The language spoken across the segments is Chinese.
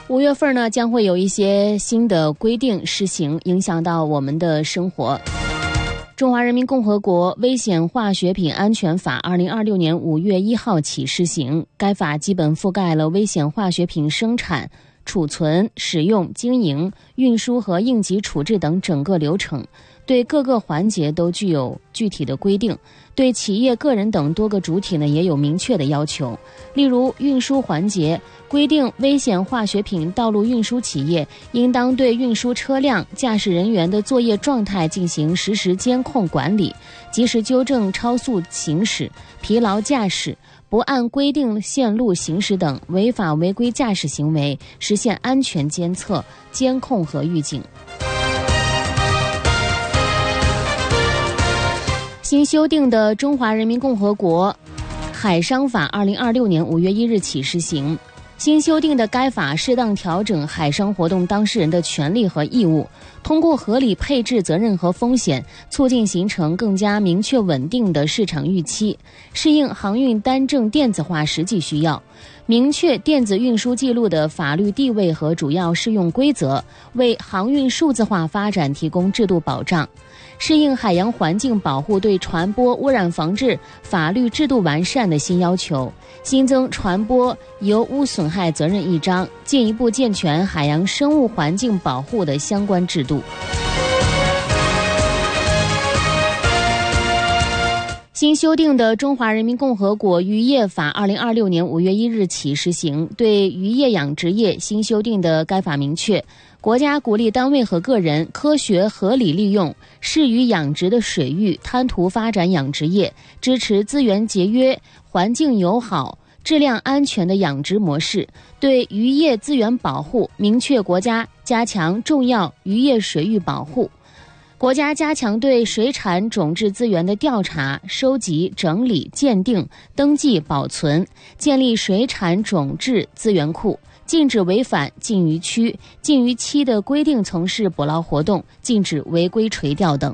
5月份呢，将会有一些新的规定施行，影响到我们的生活。中华人民共和国危险化学品安全法2026年5月1号起施行，该法基本覆盖了危险化学品生产、储存、使用、经营、运输和应急处置等整个流程，对各个环节都具有具体的规定，对企业、个人等多个主体呢也有明确的要求。例如运输环节规定，危险化学品道路运输企业应当对运输车辆、驾驶人员的作业状态进行实时监控管理，及时纠正超速行驶、疲劳驾驶、不按规定线路行驶等违法违规驾驶行为，实现安全监测、监控和预警。新修订的《中华人民共和国海商法》2026年5月1日起施行。新修订的该法适当调整海商活动当事人的权利和义务，通过合理配置责任和风险，促进形成更加明确稳定的市场预期，适应航运单证电子化实际需要，明确电子运输记录的法律地位和主要适用规则，为航运数字化发展提供制度保障。适应海洋环境保护对船舶污染防治法律制度完善的新要求，新增船舶油污损害责任一章，进一步健全海洋生物环境保护的相关制度。新修订的《中华人民共和国渔业法》2026年5月1日起施行，对渔业养殖业新修订的该法明确，国家鼓励单位和个人科学合理利用适于养殖的水域，滩涂发展养殖业，支持资源节约、环境友好、质量安全的养殖模式。对渔业资源保护明确，国家加强重要渔业水域保护，国家加强对水产种质资源的调查、收集、整理、鉴定、登记、保存，建立水产种质资源库，禁止违反禁渔区、禁渔期的规定从事捕捞活动，禁止违规垂钓等。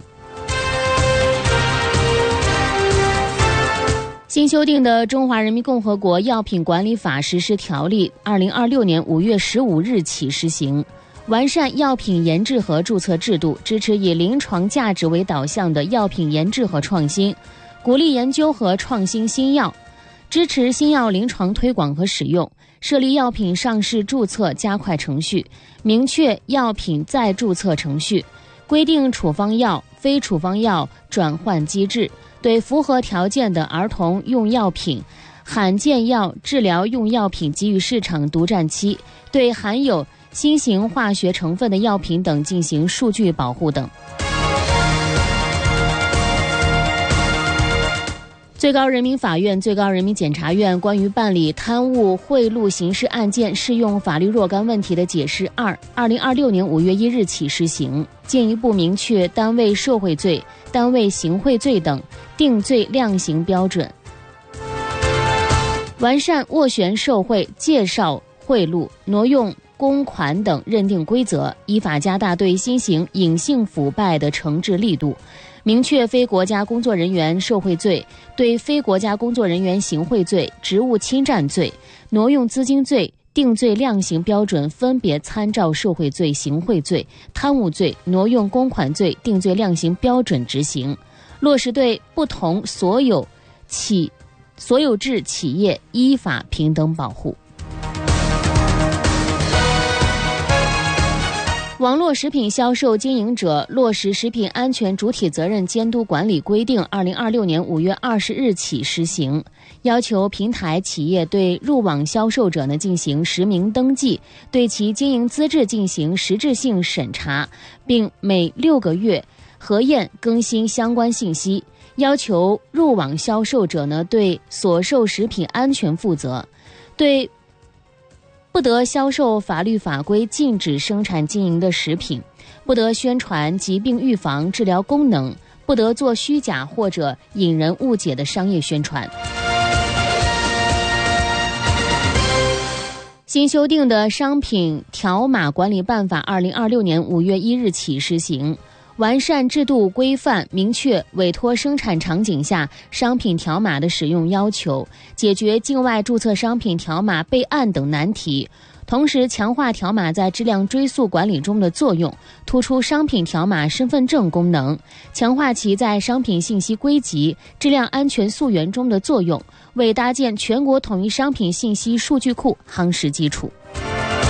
新修订的《中华人民共和国药品管理法实施条例》2026年5月15日起施行，完善药品研制和注册制度，支持以临床价值为导向的药品研制和创新，鼓励研究和创新新药，支持新药临床推广和使用，设立药品上市注册加快程序，明确药品再注册程序，规定处方药、非处方药转换机制，对符合条件的儿童用药品、罕见药治疗用药品给予市场独占期，对含有新型化学成分的药品等进行数据保护等。最高人民法院、最高人民检察院关于办理贪污贿赂刑事案件适用法律若干问题的解释2 2026年5月1日起施行，进一步明确单位受贿罪、单位行贿罪等定罪量刑标准，完善斡旋受贿、介绍贿赂、挪用公款等认定规则，依法加大对新型隐性腐败的惩治力度，明确非国家工作人员受贿罪、对非国家工作人员行贿罪、职务侵占罪、挪用资金罪定罪量刑标准，分别参照受贿罪、行贿罪、贪污罪、挪用公款罪定罪量刑标准执行，落实对不同所有制企业依法平等保护。网络食品销售经营者落实食品安全主体责任监督管理规定2026年5月20日起施行，要求平台企业对入网销售者呢进行实名登记，对其经营资质进行实质性审查，并每6个月核验更新相关信息，要求入网销售者呢对所售食品安全负责，对不得销售法律法规禁止生产经营的食品，不得宣传疾病预防治疗功能，不得做虚假或者引人误解的商业宣传。新修订的商品条码管理办法2026年5月1日起施行，完善制度规范，明确委托生产场景下商品条码的使用要求，解决境外注册商品条码备案等难题， 同时强化条码在质量追溯管理中的作用，突出商品条码身份证功能，强化其在商品信息归集、质量安全溯源中的作用，为搭建全国统一商品信息数据库夯实基础。